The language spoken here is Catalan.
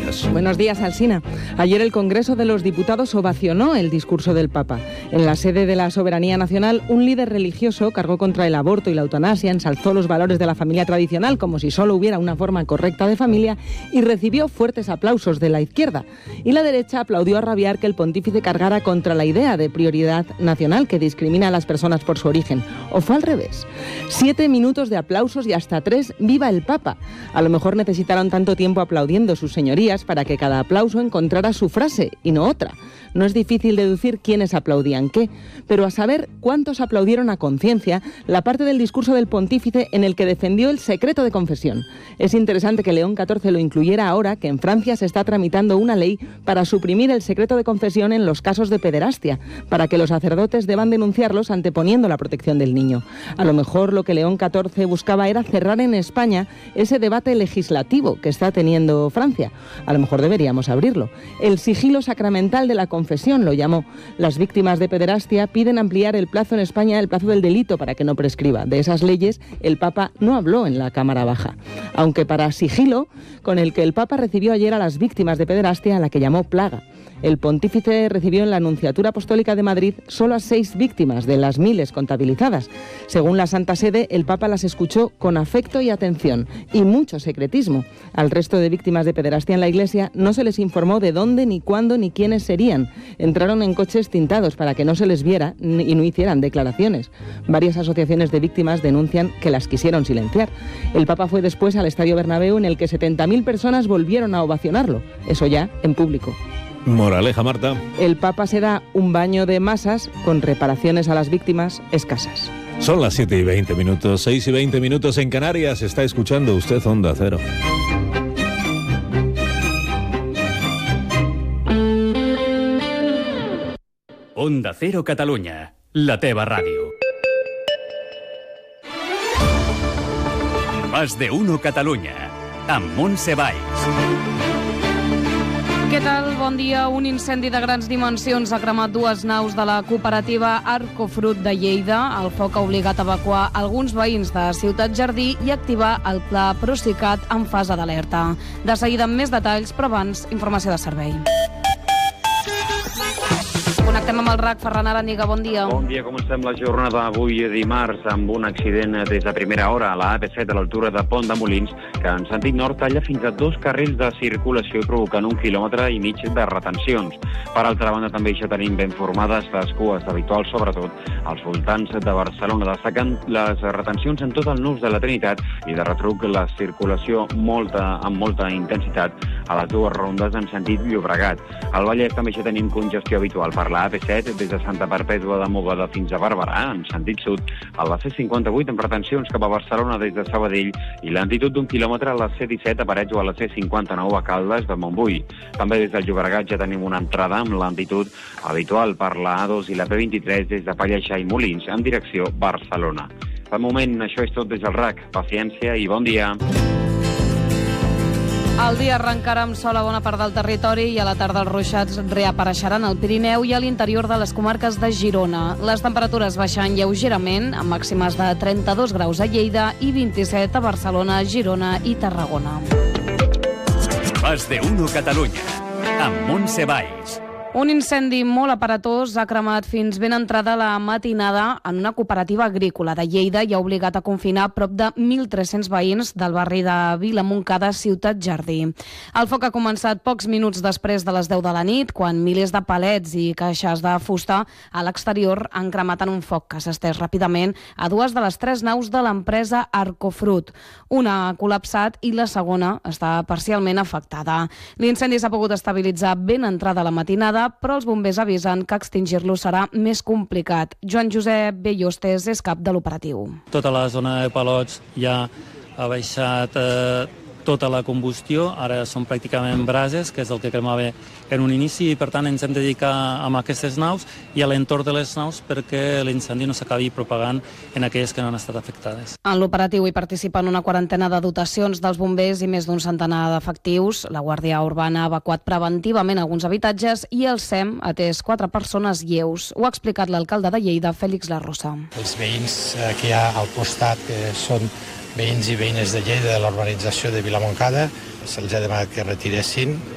días. Buenos días, Alsina. Ayer el Congreso de los Diputados ovacionó el discurso del Papa. En la sede de la Soberanía Nacional, un líder religioso cargó contra el aborto y la eutanasia, ensalzó los valores de la familia tradicional como si solo hubiera una forma correcta de familia y recibió fuertes aplausos de la izquierda. Y la derecha aplaudió a rabiar que el pontífice cargara contra la idea de prioridad nacional que discrimina a las personas por su origen. ¿O fue al revés? 7 minutos de aplausos y hasta 3, ¡viva el Papa! A lo mejor necesitaron tanto tiempo aplaudiendo sus señorías para que cada aplauso encontrara su frase y no otra. No es difícil deducir quiénes aplaudían qué, pero a saber cuántos aplaudieron a conciencia la parte del discurso del pontífice en el que defendió el secreto de confesión. Es interesante que León XIV lo incluyera ahora que en Francia se está tramitando una ley para suprimir el secreto de confesión en los casos de pederastia, para que los sacerdotes deban denunciarlos anteponiendo la protección del niño. A lo mejor lo que León XIV buscaba era cerrar en España ese debate legislativo que está teniendo Francia. A lo mejor deberíamos abrirlo. El sigilo sacramental de la confesión lo llamó. Las víctimas de pederastia piden ampliar el plazo en España, el plazo del delito, para que no prescriba. De esas leyes, el Papa no habló en la Cámara Baja. Aunque para sigilo, con el que el Papa recibió ayer a las víctimas de pederastia, a la que llamó plaga. El pontífice recibió en la Nunciatura Apostólica de Madrid solo a 6 víctimas de las miles contabilizadas. Según la Santa Sede, el Papa las escuchó con afecto y atención y mucho secretismo. Al resto de víctimas de pederastia en la Iglesia no se les informó de dónde, ni cuándo, ni quiénes serían. Entraron en coches tintados para que no se les viera y no hicieran declaraciones. Varias asociaciones de víctimas denuncian que las quisieron silenciar. El Papa fue después al Estadio Bernabéu, en el que 70.000 personas volvieron a ovacionarlo. Eso ya en público. Moraleja, Marta. El Papa se da un baño de masas con reparaciones a las víctimas escasas. Son las 7:20, 6:20 en Canarias. Está escuchando usted Onda Cero. Onda Cero Catalunya, la teva ràdio. Más de uno Catalunya, amb Montse Valls. Què tal? Bon dia. Un incendi de grans dimensions ha cremat 2 naus de la cooperativa Arcofrut de Lleida. El foc ha obligat a evacuar alguns veïns de Ciutat Jardí i activar el pla Procicat en fase d'alerta. De seguida amb més detalls, però abans, informació de servei. Connectem amb el RAC. Ferran Araniga, bon dia. Bon dia, comencem la jornada avui dimarts amb un accident des de primera hora a la AP7 a l'altura de Pont de Molins, que en sentit nord talla fins a 2 carrils de circulació provocant 1,5 quilòmetres de retencions. Per altra banda, també ja tenim ben formades les cues habituals, sobretot als voltants de Barcelona, destacant les retencions en tot el nus de la Trinitat i de retruc la circulació amb molta intensitat a les 2 rondes en sentit Llobregat. Al Vallès també ja tenim congestió habitual per la AP7 des de Santa Perpètua de Mogoda fins a Barberà, en sentit sud, a la C58 amb retencions cap a Barcelona des de Sabadell i lentitud d'1 quilòmetre a la C17 a Parets o a la C59 a Caldes de Montbui. També des del Llobregat ja tenim una entrada amb lentitud habitual per la A2 i la P23 des de Pallejà i Molins en direcció Barcelona. De moment, això és tot des del RAC. Paciència i bon dia. El dia arrencarà amb sol a bona part del territori i a la tarda els ruixats reapareixeran al Pirineu i a l'interior de les comarques de Girona. Les temperatures baixen lleugerament, amb màximes de 32 graus a Lleida i 27 a Barcelona, Girona i Tarragona. Más de uno Catalunya, amb Montse Valls. Un incendi molt aparatós ha cremat fins ben entrada la matinada en una cooperativa agrícola de Lleida i ha obligat a confinar prop de 1.300 veïns del barri de Vilamontcada, Ciutat Jardí. El foc ha començat pocs minuts després de les 10 de la nit, quan milers de palets i caixes de fusta a l'exterior han cremat en un foc que s'ha estès ràpidament a 2 de les 3 naus de l'empresa Arcofrut. Una ha col·lapsat i la segona està parcialment afectada. L'incendi s'ha pogut estabilitzar ben entrada la matinada, però els bombers avisen que extingir-lo serà més complicat. Joan Josep Bellostes és cap de l'operatiu. Tota la zona de palots ja ha baixat tota la combustió, ara són pràcticament brases, que és el que cremava en un inici, i per tant ens hem de dedicar a aquestes naus i a l'entorn de les naus perquè l'incendi no s'acabi propagant en aquelles que no han estat afectades. En l'operatiu hi participen una quarantena de dotacions dels bombers i més d'un centenar d'efectius. La Guàrdia Urbana ha evacuat preventivament alguns habitatges i el SEM ha atès 4 persones lleus. Ho ha explicat l'alcalde de Lleida, Fèlix Larrosa. Els veïns que hi ha al costat, que són veïns i veïnes de Lleida de l'urbanització de Vilamontcada, se'ls ha demanat que retiressin